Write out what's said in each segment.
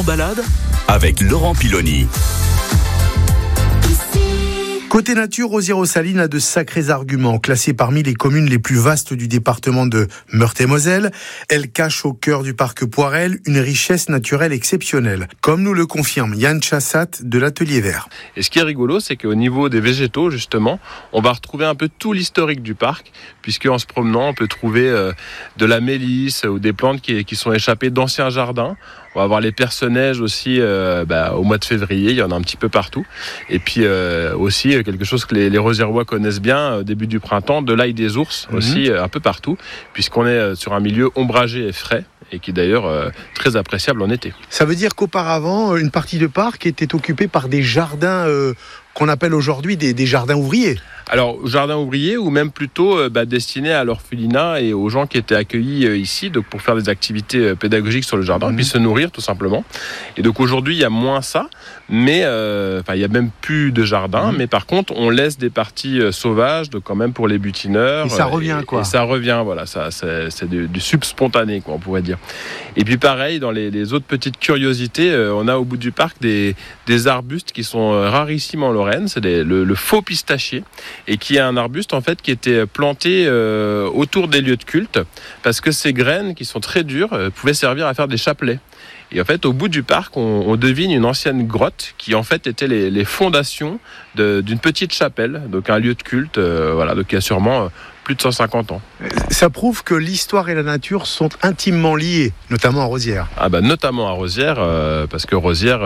balade avec Laurent Piloni. Côté nature, Rosières-aux-Salines a de sacrés arguments. Classée parmi les communes les plus vastes du département de Meurthe-et-Moselle, elle cache au cœur du parc Poirel une richesse naturelle exceptionnelle, comme nous le confirme Yann Chassat de l'Atelier Vert. Et ce qui est rigolo, c'est qu'au niveau des végétaux, justement, on va retrouver un peu tout l'historique du parc, puisqu'en se promenant, on peut trouver de la mélisse ou des plantes qui sont échappées d'anciens jardins. On va avoir les perce-neige aussi au mois de février, il y en a un petit peu partout. Et puis aussi quelque chose que les Rosiérois connaissent bien, au début du printemps, de l'ail des ours aussi un peu partout, puisqu'on est sur un milieu ombragé et frais, et qui est d'ailleurs très appréciable en été. Ça veut dire qu'auparavant, une partie de parc était occupée par des jardins qu'on appelle aujourd'hui des jardins ouvriers. Alors, jardin ouvrier ou même plutôt destiné à l'orphelinat et aux gens qui étaient accueillis ici, donc pour faire des activités pédagogiques sur le jardin, puis se nourrir tout simplement. Et donc aujourd'hui, il y a moins ça, mais il y a même plus de jardin. Mais par contre, on laisse des parties sauvages, donc quand même pour les butineurs. Et ça revient quoi. Et ça revient, voilà, ça, c'est du subspontané, quoi, on pourrait dire. Et puis pareil, dans les autres petites curiosités, on a au bout du parc des arbustes qui sont rarissimes en Lorraine. C'est le faux pistachier. Et qui est un arbuste en fait qui était planté autour des lieux de culte parce que ces graines qui sont très dures pouvaient servir à faire des chapelets. Et en fait, au bout du parc, on devine une ancienne grotte qui en fait était les fondations d'une petite chapelle, donc un lieu de culte, donc qui a sûrement plus de 150 ans. Ça prouve que l'histoire et la nature sont intimement liées, notamment à Rosières. Notamment à Rosières, parce que Rosières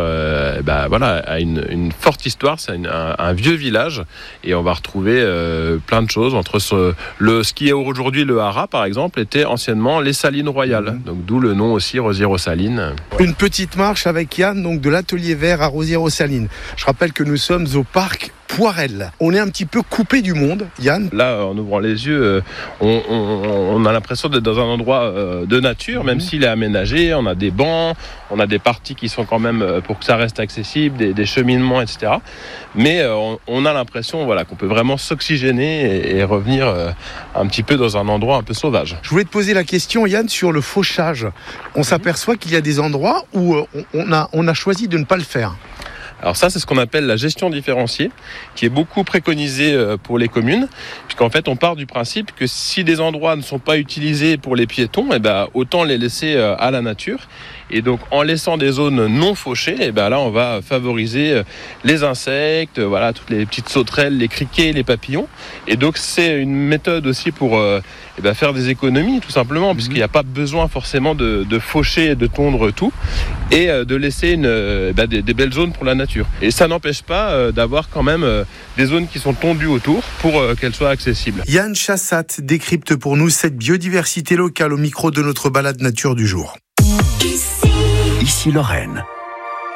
a une forte histoire, c'est un vieux village, et on va retrouver plein de choses entre ce qui est aujourd'hui le Haras, par exemple, était anciennement les Salines Royales, donc d'où le nom aussi Rosières-aux-Salines. Une petite marche avec Yann, donc de l'Atelier Vert à Rosières-aux-Salines. Je rappelle que nous sommes au parc Poirel. On est un petit peu coupé du monde, Yann. Là, en ouvrant les yeux, on a l'impression d'être dans un endroit de nature, même s'il est aménagé. On a des bancs, on a des parties qui sont quand même pour que ça reste accessible, des cheminements, etc. Mais on a l'impression qu'on peut vraiment s'oxygéner et revenir un petit peu dans un endroit un peu sauvage. Je voulais te poser la question, Yann, sur le fauchage. On s'aperçoit qu'il y a des endroits où on a choisi de ne pas le faire. Alors ça, c'est ce qu'on appelle la gestion différenciée, qui est beaucoup préconisée pour les communes, puisqu'en fait, on part du principe que si des endroits ne sont pas utilisés pour les piétons, autant les laisser à la nature. Et donc, en laissant des zones non fauchées, là, on va favoriser les insectes, toutes les petites sauterelles, les criquets, les papillons. Et donc, c'est une méthode aussi pour faire des économies, tout simplement, puisqu'il n'y a pas besoin forcément de faucher et de tondre tout, et de laisser des belles zones pour la nature. Et ça n'empêche pas d'avoir quand même des zones qui sont tondues autour pour qu'elles soient accessibles. Yann Chassat décrypte pour nous cette biodiversité locale au micro de notre balade nature du jour. Ici Lorraine.